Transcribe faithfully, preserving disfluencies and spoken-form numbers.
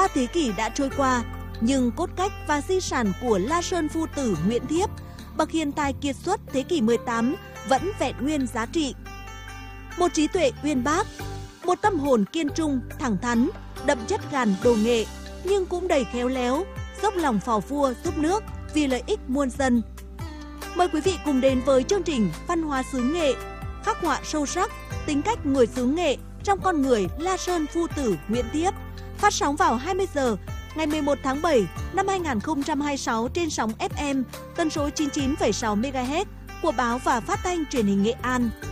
Ba thế kỷ đã trôi qua, nhưng cốt cách và di sản của La Sơn Phu Tử Nguyễn Thiếp, bậc hiền tài kiệt xuất thế kỷ mười tám vẫn vẹn nguyên giá trị. Một trí tuệ uyên bác, một tâm hồn kiên trung, thẳng thắn, đậm chất gàn đồ nghệ, nhưng cũng đầy khéo léo, dốc lòng phò vua giúp nước vì lợi ích muôn dân. Mời quý vị cùng đến với chương trình Văn hóa xứ Nghệ, khắc họa sâu sắc tính cách người xứ Nghệ trong con người La Sơn Phu Tử Nguyễn Thiếp, phát sóng vào hai mươi giờ ngày mười một tháng bảy năm hai nghìn không trăm hai mươi sáu trên sóng ép em tần số chín mươi chín phẩy sáu mê ga héc của Báo và Phát thanh Truyền hình Nghệ An.